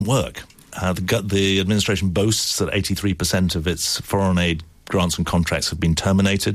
work. The administration boasts that 83% of its foreign aid grants and contracts have been terminated.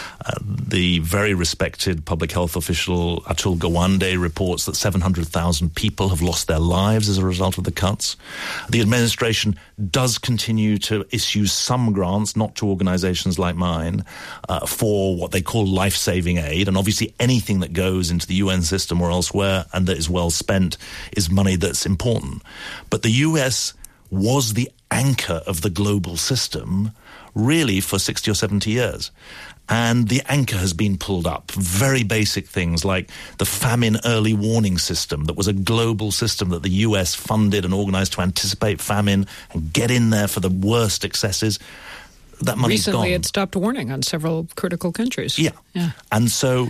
The very respected public health official Atul Gawande reports that 700,000 people have lost their lives as a result of the cuts. The administration does continue to issue some grants, not to organizations like mine, for what they call life-saving aid. And obviously anything that goes into the UN system or elsewhere and that is well spent is money that's important. But the US was the anchor of the global system really for 60 or 70 years. And the anchor has been pulled up. Very basic things like the famine early warning system that was a global system that the US funded and organized to anticipate famine and get in there for the worst excesses. That money's gone. Recently it stopped warning on several critical countries. Yeah. And so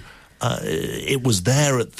it was there at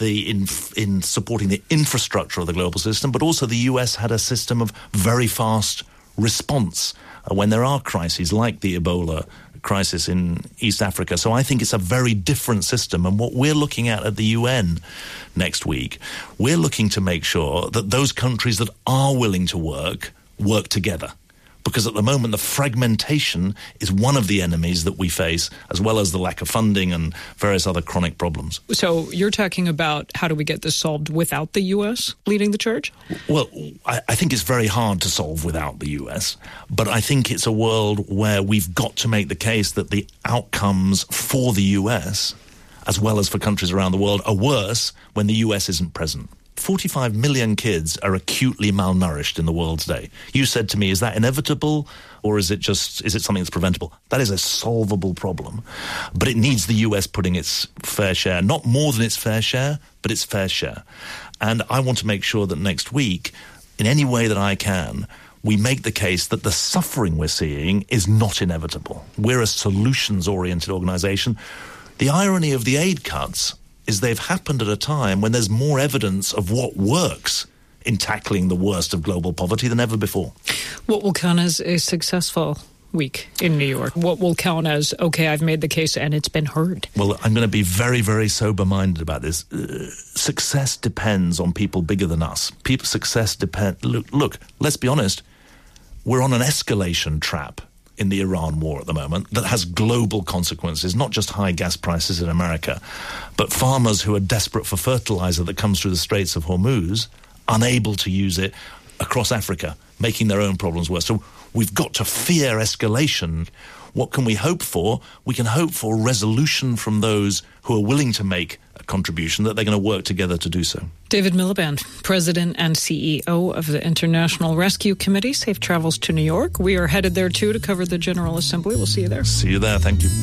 in supporting the infrastructure of the global system, but also the US had a system of very fast response when there are crises like the Ebola crisis in East Africa. So I think it's a very different system. And what we're looking at the UN next week, we're looking to make sure that those countries that are willing to work together. Because at the moment, the fragmentation is one of the enemies that we face, as well as the lack of funding and various other chronic problems. So you're talking about how do we get this solved without the U.S. leading the charge? Well, I think it's very hard to solve without the U.S., but I think it's a world where we've got to make the case that the outcomes for the U.S., as well as for countries around the world, are worse when the U.S. isn't present. 45 million kids are acutely malnourished in the world today. You said to me, is that inevitable or is it something that's preventable? That is a solvable problem. But it needs the US putting its fair share, not more than its fair share, but its fair share. And I want to make sure that next week, in any way that I can, we make the case that the suffering we're seeing is not inevitable. We're a solutions-oriented organization. The irony of the aid cuts is they've happened at a time when there's more evidence of what works in tackling the worst of global poverty than ever before. What will count as a successful week in New York? What will count as, okay, I've made the case and it's been heard? Well, I'm going to be very, very sober-minded about this. Success depends on people bigger than us. Success depends... Look, let's be honest. We're on an escalation trap in the Iran war at the moment that has global consequences, not just high gas prices in America, but farmers who are desperate for fertilizer that comes through the Straits of Hormuz, unable to use it across Africa, making their own problems worse. So we've got to fear escalation. What can we hope for? We can hope for resolution from those who are willing to make a contribution, that they're going to work together to do so. David Miliband, President and CEO of the International Rescue Committee. Safe travels to New York. We are headed there, too, to cover the General Assembly. We'll see you there. See you there. Thank you.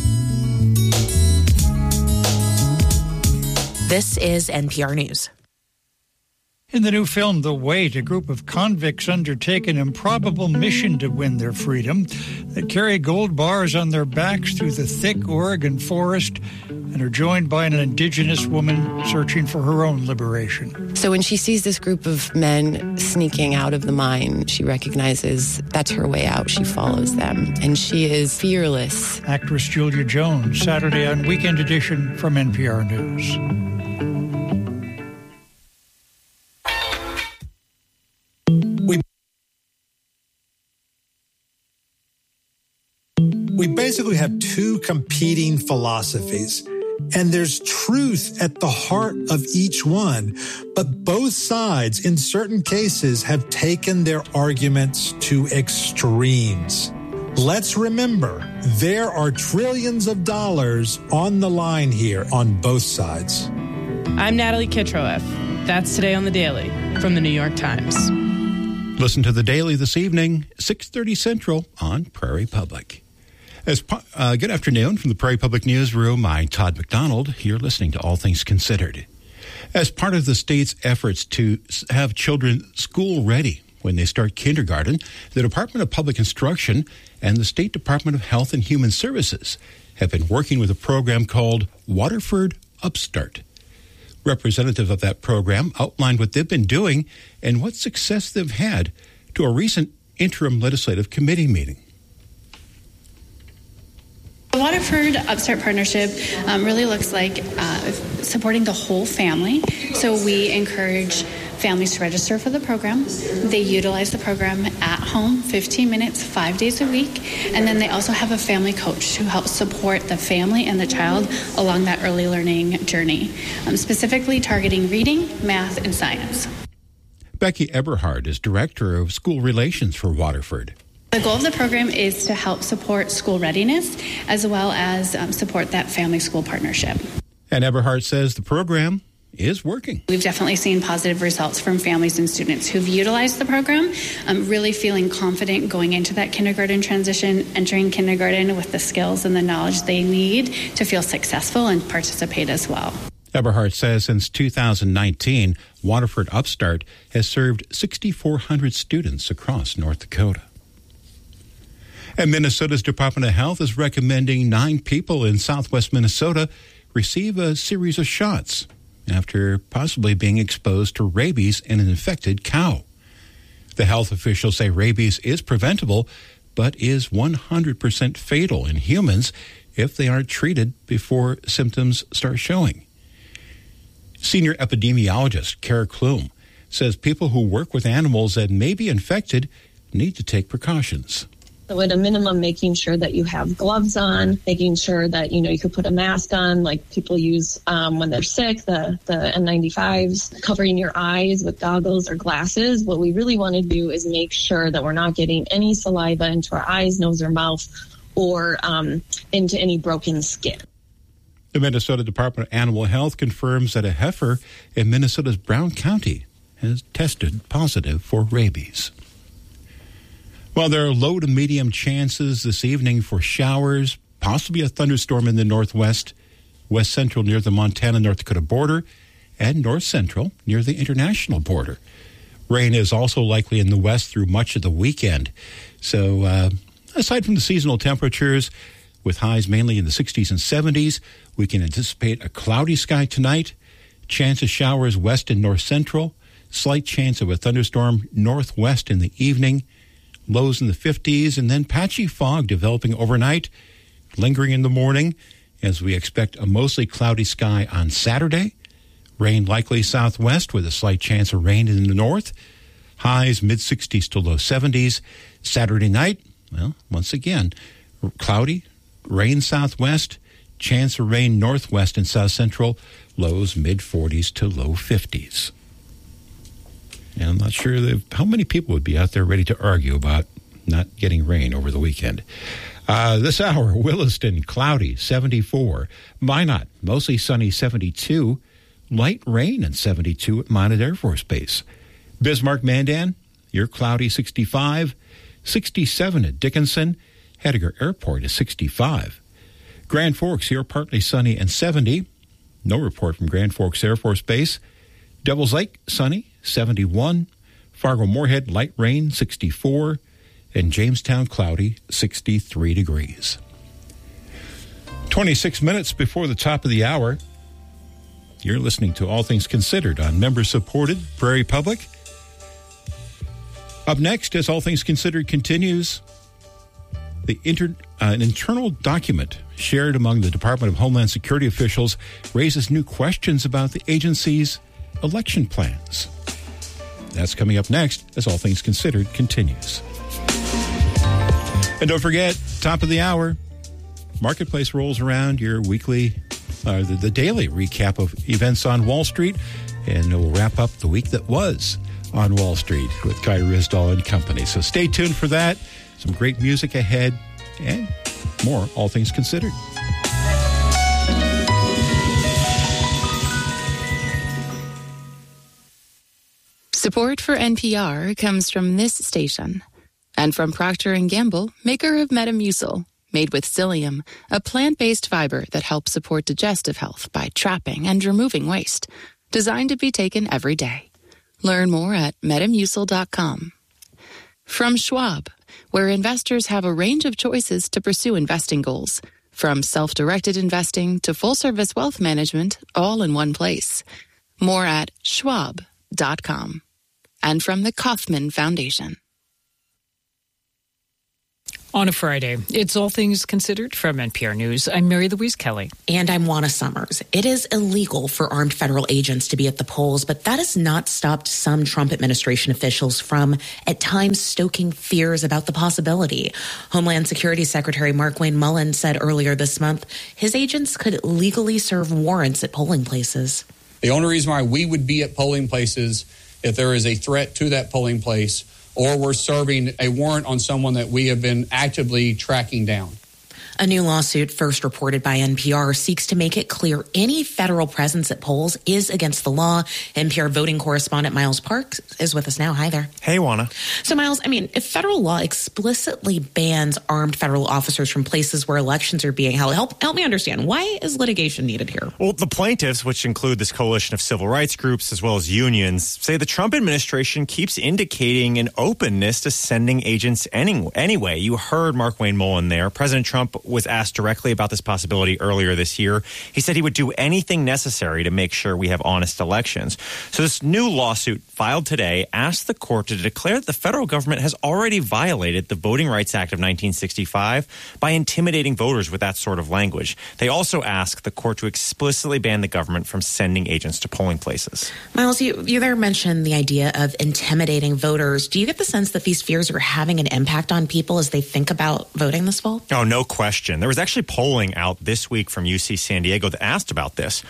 This is NPR News. In the new film, The Wait, a group of convicts undertake an improbable mission to win their freedom. They carry gold bars on their backs through the thick Oregon forest and are joined by an indigenous woman searching for her own liberation. So when she sees this group of men sneaking out of the mine, she recognizes that's her way out. She follows them, and she is fearless. Actress Julia Jones, Saturday on Weekend Edition from NPR News. We basically have two competing philosophies, and there's truth at the heart of each one. But both sides, in certain cases, have taken their arguments to extremes. Let's remember, there are trillions of dollars on the line here on both sides. I'm Natalie Kitroeff. That's Today on the Daily from the New York Times. Listen to The Daily this evening, 6:30 Central on Prairie Public. Good afternoon from the Prairie Public Newsroom. I'm Todd McDonald. You're listening to All Things Considered. As part of the state's efforts to have children school-ready when they start kindergarten, the Department of Public Instruction and the State Department of Health and Human Services have been working with a program called Waterford Upstart. Representative of that program outlined what they've been doing and what success they've had to a recent interim legislative committee meeting. The Waterford Upstart Partnership really looks like supporting the whole family. So we encourage families to register for the program. They utilize the program at home, 15 minutes, 5 days a week. And then they also have a family coach who helps support the family and the child along that early learning journey, specifically targeting reading, math, and science. Becky Eberhard is Director of School Relations for Waterford. The goal of the program is to help support school readiness as well as support that family-school partnership. And Eberhard says the program is working. We've definitely seen positive results from families and students who've utilized the program, really feeling confident going into that kindergarten transition, entering kindergarten with the skills and the knowledge they need to feel successful and participate as well. Eberhard says since 2019, Waterford Upstart has served 6,400 students across North Dakota. And Minnesota's Department of Health is recommending 9 people in southwest Minnesota receive a series of shots after possibly being exposed to rabies in an infected cow. The health officials say rabies is preventable, but is 100% fatal in humans if they aren't treated before symptoms start showing. Senior epidemiologist Kara Klum says people who work with animals that may be infected need to take precautions. So at a minimum, making sure that you have gloves on, making sure that, you could put a mask on like people use when they're sick, the N95s, covering your eyes with goggles or glasses. What we really want to do is make sure that we're not getting any saliva into our eyes, nose, or mouth, or into any broken skin. The Minnesota Department of Animal Health confirms that a heifer in Minnesota's Brown County has tested positive for rabies. Well, there are low to medium chances this evening for showers, possibly a thunderstorm in the northwest, west central near the Montana-North Dakota border, and north central near the international border. Rain is also likely in the west through much of the weekend. So aside from the seasonal temperatures, with highs mainly in the 60s and 70s, we can anticipate a cloudy sky tonight, chance of showers west and north central, slight chance of a thunderstorm northwest in the evening, lows in the 50s, and then patchy fog developing overnight, lingering in the morning as we expect a mostly cloudy sky on Saturday. Rain likely southwest with a slight chance of rain in the north. Highs mid-60s to low 70s. Saturday night, well, once again, cloudy, rain southwest, chance of rain northwest and south central, lows mid-40s to low 50s. And I'm not sure how many people would be out there ready to argue about not getting rain over the weekend. This hour, Williston, cloudy, 74. Minot, mostly sunny, 72. Light rain and 72 at Minot Air Force Base. Bismarck, Mandan, you're cloudy, 65. 67 at Dickinson. Heidegger Airport is 65. Grand Forks, you're partly sunny and 70. No report from Grand Forks Air Force Base. Devils Lake, sunny, 71. Fargo-Moorhead, light rain, 64. And Jamestown, cloudy, 63 degrees. 26 minutes before the top of the hour, you're listening to All Things Considered on member-supported Prairie Public. Up next, as All Things Considered continues, an internal document shared among the Department of Homeland Security officials raises new questions about the agency's election plans. That's coming up next as All Things Considered continues. And don't forget, top of the hour, Marketplace rolls around, your weekly, the daily recap of events on Wall Street, and we'll wrap up the week that was on Wall Street with Kai Ryssdal and company. So stay tuned for that. Some great music ahead and more All Things Considered. Support for NPR comes from this station and from Procter & Gamble, maker of Metamucil, made with psyllium, a plant-based fiber that helps support digestive health by trapping and removing waste, designed to be taken every day. Learn more at Metamucil.com. From Schwab, where investors have a range of choices to pursue investing goals, from self-directed investing to full-service wealth management, all in one place. More at Schwab.com. And from the Kauffman Foundation. On a Friday, it's All Things Considered from NPR News. I'm Mary Louise Kelly. And I'm Juana Summers. It is illegal for armed federal agents to be at the polls, but that has not stopped some Trump administration officials from, at times, stoking fears about the possibility. Homeland Security Secretary Markwayne Mullin said earlier this month his agents could legally serve warrants at polling places. The only reason why we would be at polling places if there is a threat to that polling place or we're serving a warrant on someone that we have been actively tracking down. A new lawsuit, first reported by NPR, seeks to make it clear any federal presence at polls is against the law. NPR voting correspondent Miles Parks is with us now. Hi there. Hey, Juana. So, Miles, if federal law explicitly bans armed federal officers from places where elections are being held, help me understand. Why is litigation needed here? Well, the plaintiffs, which include this coalition of civil rights groups as well as unions, say the Trump administration keeps indicating an openness to sending agents anyway. You heard Markwayne Mullin there. President Trump was asked directly about this possibility earlier this year. He said he would do anything necessary to make sure we have honest elections. So this new lawsuit filed today asked the court to declare that the federal government has already violated the Voting Rights Act of 1965 by intimidating voters with that sort of language. They also asked the court to explicitly ban the government from sending agents to polling places. Miles, you there mentioned the idea of intimidating voters. Do you get the sense that these fears are having an impact on people as they think about voting this fall? Oh, no question. There was actually polling out this week from UC San Diego that asked about this.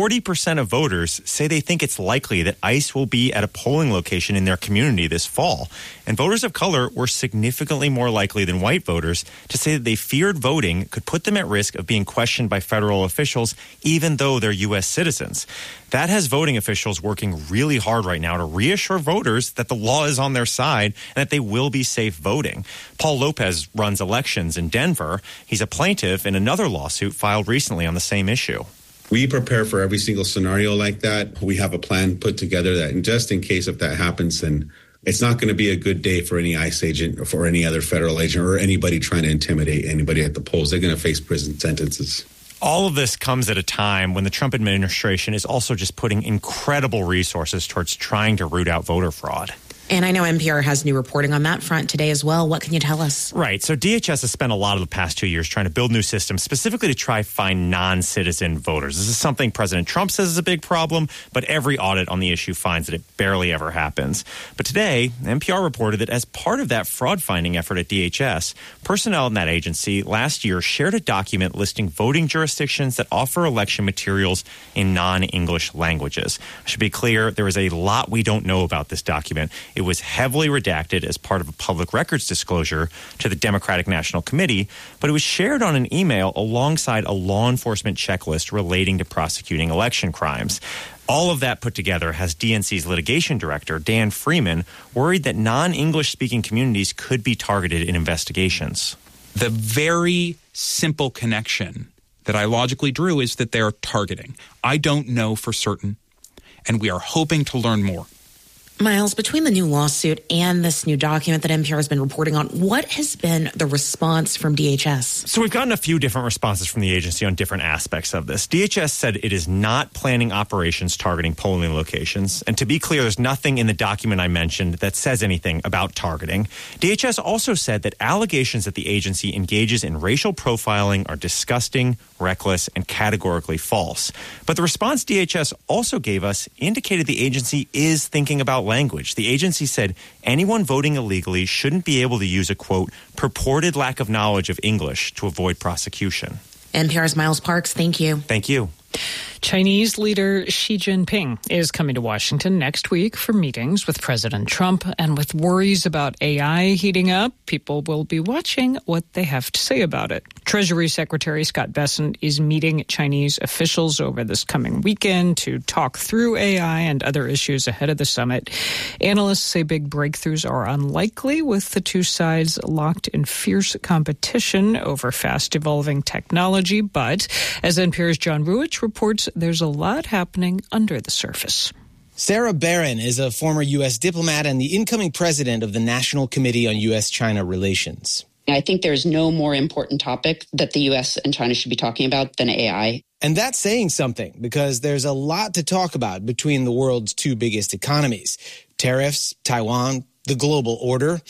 40% of voters say they think it's likely that ICE will be at a polling location in their community this fall. And voters of color were significantly more likely than white voters to say that they feared voting could put them at risk of being questioned by federal officials, even though they're U.S. citizens. That has voting officials working really hard right now to reassure voters that the law is on their side and that they will be safe voting. Paul Lopez runs elections in Denver. He's a plaintiff in another lawsuit filed recently on the same issue. We prepare for every single scenario like that. We have a plan put together that, and just in case if that happens, then it's not going to be a good day for any ICE agent or for any other federal agent or anybody trying to intimidate anybody at the polls. They're going to face prison sentences. All of this comes at a time when the Trump administration is also just putting incredible resources towards trying to root out voter fraud. And I know NPR has new reporting on that front today as well. What can you tell us? Right. So DHS has spent a lot of the past 2 years trying to build new systems specifically to try find non-citizen voters. This is something President Trump says is a big problem, but every audit on the issue finds that it barely ever happens. But today, NPR reported that as part of that fraud-finding effort at DHS, personnel in that agency last year shared a document listing voting jurisdictions that offer election materials in non-English languages. I should be clear, there is a lot we don't know about this document. It was heavily redacted as part of a public records disclosure to the Democratic National Committee, but it was shared on an email alongside a law enforcement checklist relating to prosecuting election crimes. All of that put together has DNC's litigation director, Dan Freeman, worried that non-English speaking communities could be targeted in investigations. The very simple connection that I logically drew is that they're targeting. I don't know for certain, and we are hoping to learn more. Miles, between the new lawsuit and this new document that NPR has been reporting on, what has been the response from DHS? So we've gotten a few different responses from the agency on different aspects of this. DHS said it is not planning operations targeting polling locations. And to be clear, there's nothing in the document I mentioned that says anything about targeting. DHS also said that allegations that the agency engages in racial profiling are disgusting, reckless, and categorically false. But the response DHS also gave us indicated the agency is thinking about language. The agency said anyone voting illegally shouldn't be able to use a, quote, purported lack of knowledge of English to avoid prosecution. NPR's Miles Parks, thank you. Thank you. Chinese leader Xi Jinping is coming to Washington next week for meetings with President Trump. And with worries about AI heating up, people will be watching what they have to say about it. Treasury Secretary Scott Bessent is meeting Chinese officials over this coming weekend to talk through AI and other issues ahead of the summit. Analysts say big breakthroughs are unlikely, with the two sides locked in fierce competition over fast-evolving technology. But as NPR's John Ruich reports, there's a lot happening under the surface. Sarah Barron is a former U.S. diplomat and the incoming president of the National Committee on U.S.-China Relations. I think there's no more important topic that the U.S. and China should be talking about than AI. And that's saying something, because there's a lot to talk about between the world's two biggest economies: tariffs, Taiwan, the global order.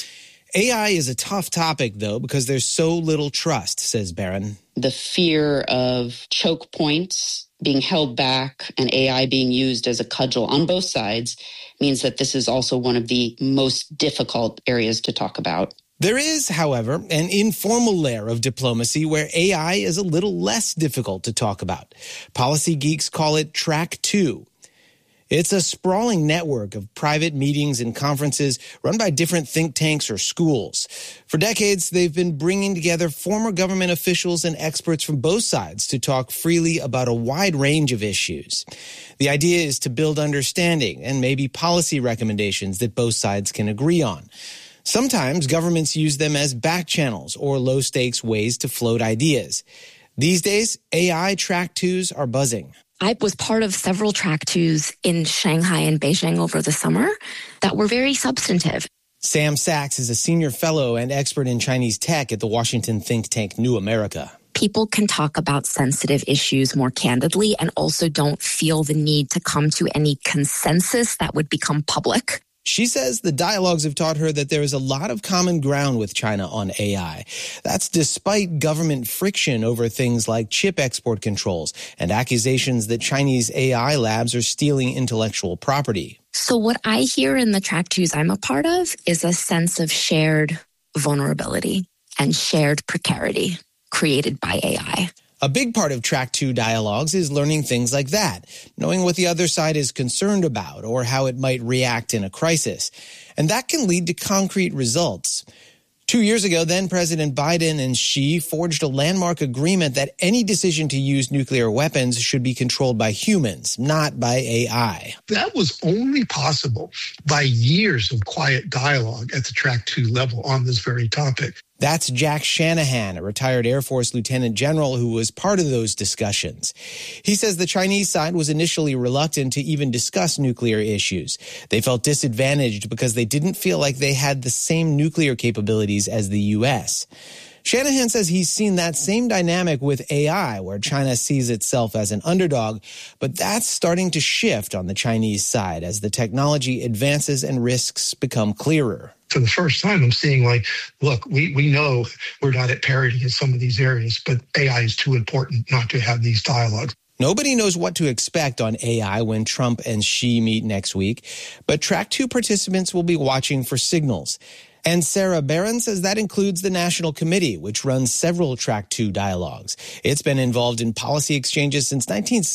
AI is a tough topic, though, because there's so little trust, says Barron. The fear of choke points being held back and AI being used as a cudgel on both sides means that this is also one of the most difficult areas to talk about. There is, however, an informal layer of diplomacy where AI is a little less difficult to talk about. Policy geeks call it Track 2. It's a sprawling network of private meetings and conferences run by different think tanks or schools. For decades, they've been bringing together former government officials and experts from both sides to talk freely about a wide range of issues. The idea is to build understanding and maybe policy recommendations that both sides can agree on. Sometimes governments use them as back channels or low-stakes ways to float ideas. These days, AI Track 2s are buzzing. I was part of several Track 2s in Shanghai and Beijing over the summer that were very substantive. Sam Sachs is a senior fellow and expert in Chinese tech at the Washington think tank New America. People can talk about sensitive issues more candidly and also don't feel the need to come to any consensus that would become public. She says the dialogues have taught her that there is a lot of common ground with China on AI. That's despite government friction over things like chip export controls and accusations that Chinese AI labs are stealing intellectual property. So what I hear in the Track 2s I'm a part of is a sense of shared vulnerability and shared precarity created by AI. A big part of Track 2 dialogues is learning things like that, knowing what the other side is concerned about or how it might react in a crisis. And that can lead to concrete results. 2 years ago, then President Biden and Xi forged a landmark agreement that any decision to use nuclear weapons should be controlled by humans, not by AI. That was only possible by years of quiet dialogue at the Track 2 level on this very topic. That's Jack Shanahan, a retired Air Force lieutenant general who was part of those discussions. He says the Chinese side was initially reluctant to even discuss nuclear issues. They felt disadvantaged because they didn't feel like they had the same nuclear capabilities as the U.S. Shanahan says he's seen that same dynamic with AI, where China sees itself as an underdog, but that's starting to shift on the Chinese side as the technology advances and risks become clearer. For the first time, I'm seeing look, we know we're not at parity in some of these areas, but AI is too important not to have these dialogues. Nobody knows what to expect on AI when Trump and Xi meet next week, but Track 2 participants will be watching for signals. And Sarah Barron says that includes the National Committee, which runs several Track 2 dialogues. It's been involved in policy exchanges since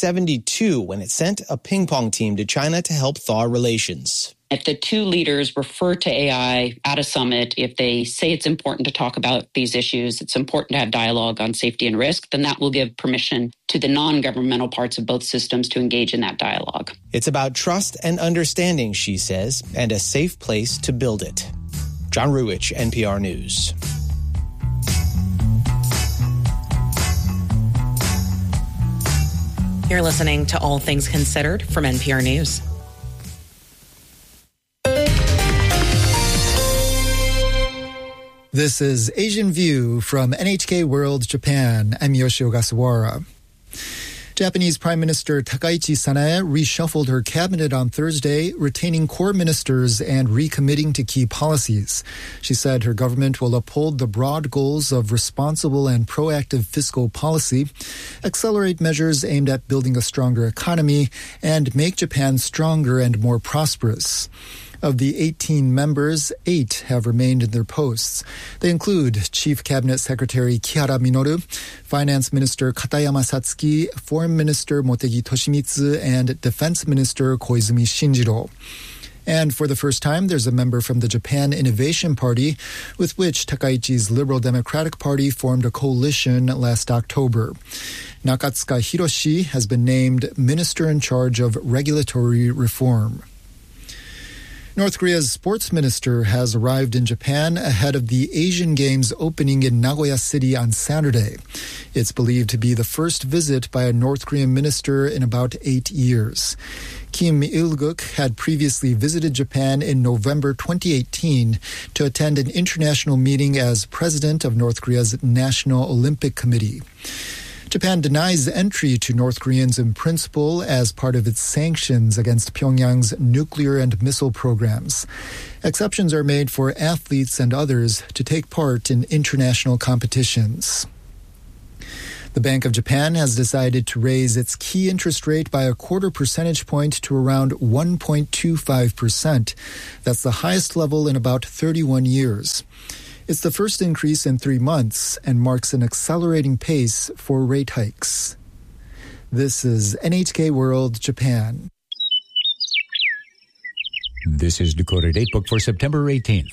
1972, when it sent a ping-pong team to China to help thaw relations. If the two leaders refer to AI at a summit, if they say it's important to talk about these issues, it's important to have dialogue on safety and risk, then that will give permission to the non-governmental parts of both systems to engage in that dialogue. It's about trust and understanding, she says, and a safe place to build it. John Ruwich, NPR News. You're listening to All Things Considered from NPR News. This is Asian View from NHK World Japan. I'm Yoshio Gasawara. Japanese Prime Minister Takaichi Sanae reshuffled her cabinet on Thursday, retaining core ministers and recommitting to key policies. She said her government will uphold the broad goals of responsible and proactive fiscal policy, accelerate measures aimed at building a stronger economy, and make Japan stronger and more prosperous. Of the 18 members, 8 have remained in their posts. They include Chief Cabinet Secretary Kihara Minoru, Finance Minister Katayama Satsuki, Foreign Minister Motegi Toshimitsu, and Defense Minister Koizumi Shinjiro. And for the first time, there's a member from the Japan Innovation Party, with which Takaichi's Liberal Democratic Party formed a coalition last October. Nakatsuka Hiroshi has been named Minister in charge of Regulatory Reform. North Korea's sports minister has arrived in Japan ahead of the Asian Games opening in Nagoya City on Saturday. It's believed to be the first visit by a North Korean minister in about 8 years. Kim Il-guk had previously visited Japan in November 2018 to attend an international meeting as president of North Korea's National Olympic Committee. Japan denies entry to North Koreans in principle as part of its sanctions against Pyongyang's nuclear and missile programs. Exceptions are made for athletes and others to take part in international competitions. The Bank of Japan has decided to raise its key interest rate by a 0.25 percentage point to around 1.25%. That's the highest level in about 31 years. It's the first increase in 3 months and marks an accelerating pace for rate hikes. This is NHK World Japan. This is Dakota Datebook for September 18th.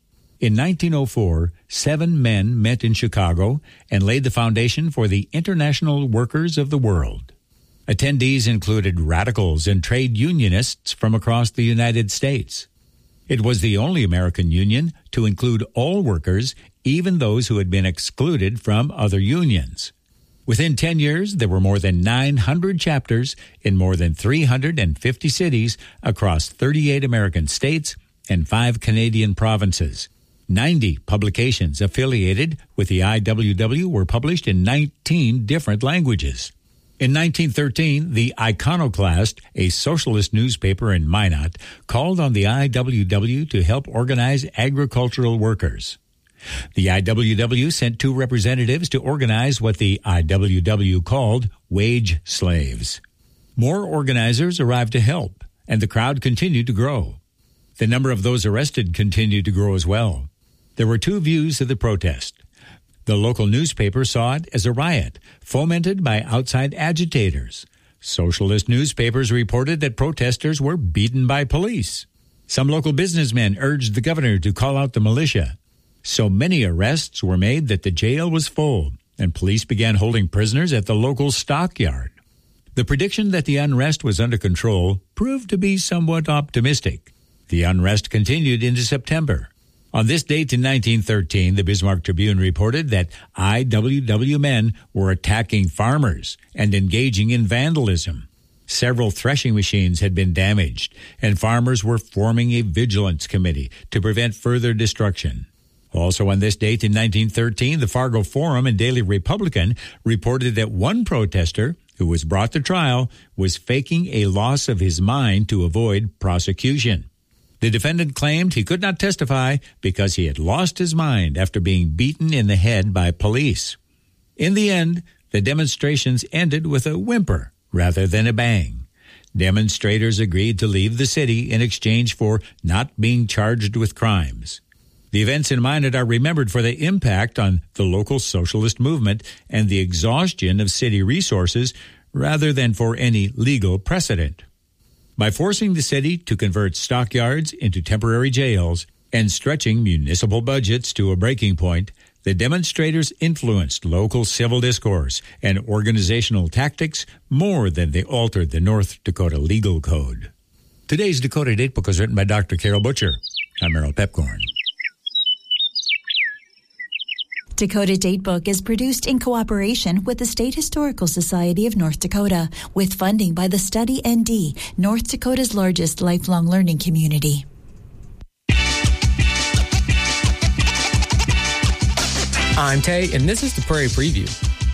In 1904, 7 men met in Chicago and laid the foundation for the International Workers of the World. Attendees included radicals and trade unionists from across the United States. It was the only American union to include all workers, even those who had been excluded from other unions. Within 10 years, there were more than 900 chapters in more than 350 cities across 38 American states and 5 Canadian provinces. 90 publications affiliated with the IWW were published in 19 different languages. In 1913, the Iconoclast, a socialist newspaper in Minot, called on the IWW to help organize agricultural workers. The IWW sent 2 representatives to organize what the IWW called wage slaves. More organizers arrived to help, and the crowd continued to grow. The number of those arrested continued to grow as well. There were 2 views of the protest. The local newspaper saw it as a riot, fomented by outside agitators. Socialist newspapers reported that protesters were beaten by police. Some local businessmen urged the governor to call out the militia. So many arrests were made that the jail was full, and police began holding prisoners at the local stockyard. The prediction that the unrest was under control proved to be somewhat optimistic. The unrest continued into September. On this date in 1913, the Bismarck Tribune reported that IWW men were attacking farmers and engaging in vandalism. Several threshing machines had been damaged, and farmers were forming a vigilance committee to prevent further destruction. Also on this date in 1913, the Fargo Forum and Daily Republican reported that one protester, who was brought to trial, was faking a loss of his mind to avoid prosecution. The defendant claimed he could not testify because he had lost his mind after being beaten in the head by police. In the end, the demonstrations ended with a whimper rather than a bang. Demonstrators agreed to leave the city in exchange for not being charged with crimes. The events in Minot are remembered for their impact on the local socialist movement and the exhaustion of city resources rather than for any legal precedent. By forcing the city to convert stockyards into temporary jails and stretching municipal budgets to a breaking point, the demonstrators influenced local civil discourse and organizational tactics more than they altered the North Dakota legal code. Today's Dakota Datebook was written by Dr. Carol Butcher. I'm Merrill Pepcorn. Dakota Datebook is produced in cooperation with the State Historical Society of North Dakota, with funding by the Study ND, North Dakota's largest lifelong learning community. I'm Tay, and this is the Prairie Preview.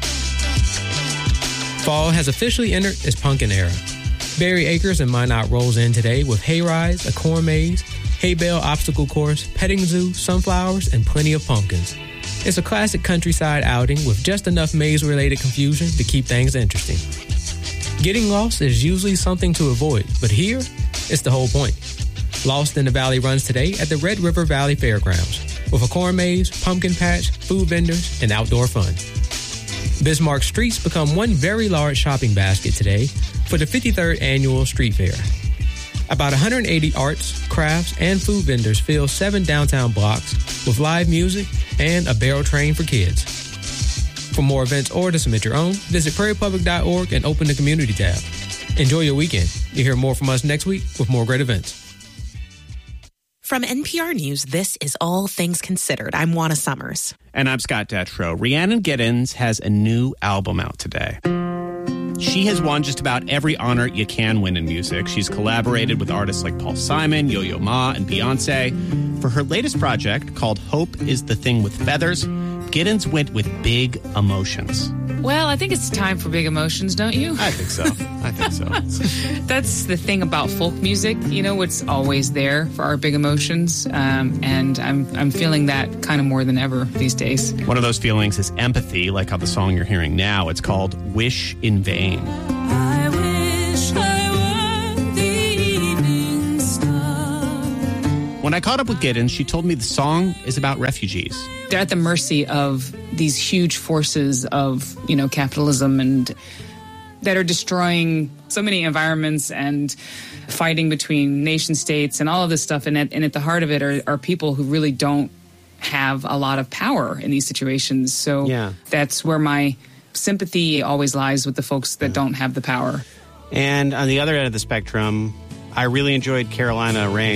Fall has officially entered its pumpkin era. Berry Acres in Minot rolls in today with hay rides, a corn maze, hay bale obstacle course, petting zoo, sunflowers, and plenty of pumpkins. It's a classic countryside outing with just enough maze-related confusion to keep things interesting. Getting lost is usually something to avoid, but here, it's the whole point. Lost in the Valley runs today at the Red River Valley Fairgrounds, with a corn maze, pumpkin patch, food vendors, and outdoor fun. Bismarck streets become one very large shopping basket today for the 53rd Annual Street Fair. About 180 arts, crafts, and food vendors fill 7 downtown blocks with live music and a barrel train for kids. For more events or to submit your own, visit prairiepublic.org and open the community tab. Enjoy your weekend. You'll hear more from us next week with more great events. From NPR News, this is All Things Considered. I'm Juana Summers. And I'm Scott Detrow. Rhiannon Giddens has a new album out today. She has won just about every honor you can win in music. She's collaborated with artists like Paul Simon, Yo-Yo Ma, and Beyonce. For her latest project, called Hope is the Thing with Feathers, Giddens went with big emotions. Well, I think it's time for big emotions, don't you? I think so. That's the thing about folk music. You know, it's always there for our big emotions. And I'm feeling that kind of more than ever these days. One of those feelings is empathy, like how the song you're hearing now. It's called Wish in Vain. I wish I were the evening star. When I caught up with Giddens, she told me the song is about refugees. They're at the mercy of these huge forces of, capitalism and that are destroying so many environments and fighting between nation states and all of this stuff. And at the heart of it are people who really don't have a lot of power in these situations. So that's where my sympathy always lies, with the folks that don't have the power. And on the other end of the spectrum, I really enjoyed Carolina Rain.